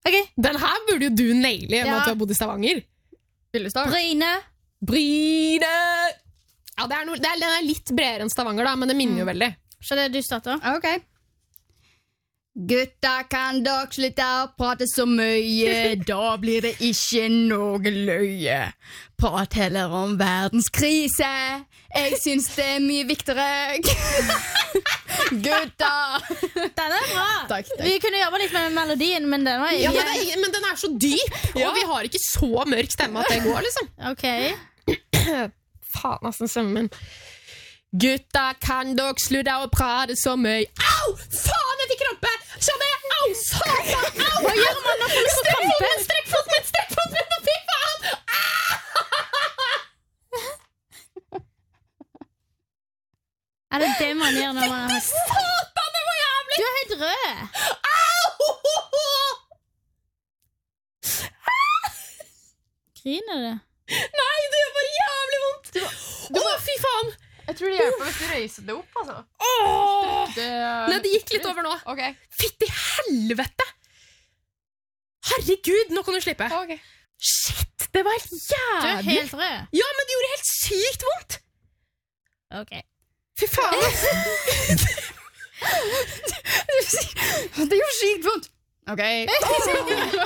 Okay. Den her burde jo du naile med at du har bodd i Stavanger. Bryne! Ja, den er litt bredere enn Stavanger, da, men det minner jo veldig. Så det er du starter. Ok. Gutta, kan dere slutte å prate så mye? Da blir det ikke noe løye. Prat heller om verdenskrise. Jeg syns det er mye viktigere. Gutta! Den er bra. Takk. Vi kunne jobbe litt med melodien, men den var Men den er så dyp, og vi har ikke så mørk stemme at det går, liksom. Ok. Faen, nesten stemmen min. Gutta, kan dere slutte å prate så mye? Au! Faen, jeg fikk krampe! Skjønner jeg? Au, satan! Au! Hva gjør man når folk får krampe? Strekk foten min! Fy faen! Er det det man gjør når man har... Satan, det var jævlig! Du er helt rød. Au! Griner du? Nei, det gjør bare jævlig vondt! Fy faen! Jeg tror det hjelper hvis du reiser det opp, altså. Nei, det gikk litt over nå. Ok. Fytti helvete! Herregud, nå kan du slippe. Ok. Shit, det var helt Du er jævlig. helt rød. Ja, men det gjorde helt sykt vondt. Ok. Fy faen. Det gjorde sykt vondt. Ok.